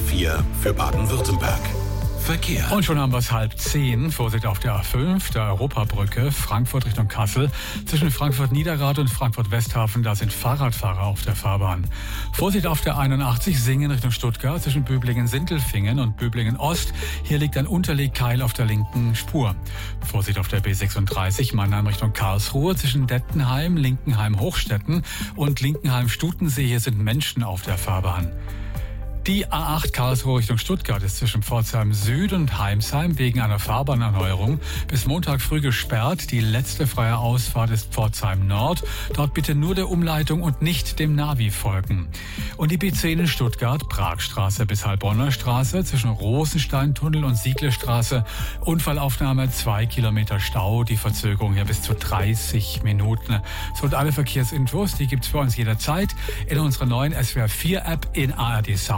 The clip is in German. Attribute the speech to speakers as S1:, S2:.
S1: 4 für Baden-Württemberg. Verkehr.
S2: Und schon haben wir es 9:30. Vorsicht auf der A5, der Europabrücke, Frankfurt Richtung Kassel. Zwischen Frankfurt-Niederrad und Frankfurt-Westhafen, da sind Fahrradfahrer auf der Fahrbahn. Vorsicht auf der 81, Singen Richtung Stuttgart, zwischen Böblingen-Sindelfingen und Böblingen-Ost. Hier liegt ein Unterlegkeil auf der linken Spur. Vorsicht auf der B36, Mannheim Richtung Karlsruhe, zwischen Dettenheim, Linkenheim-Hochstetten und Linkenheim-Stutensee. Hier sind Menschen auf der Fahrbahn. Die A8 Karlsruhe Richtung Stuttgart ist zwischen Pforzheim Süd und Heimsheim wegen einer Fahrbahnerneuerung bis Montag früh gesperrt. Die letzte freie Ausfahrt ist Pforzheim Nord. Dort bitte nur der Umleitung und nicht dem Navi folgen. Und die B10 in Stuttgart, Pragstraße bis Heilbronner Straße, zwischen Rosensteintunnel und Sieglestraße. Unfallaufnahme, 2 Kilometer Stau, die Verzögerung hier bis zu 30 Minuten. So, und alle Verkehrsinfos, die gibt's für uns jederzeit in unserer neuen SWR 4 App in ARD Sound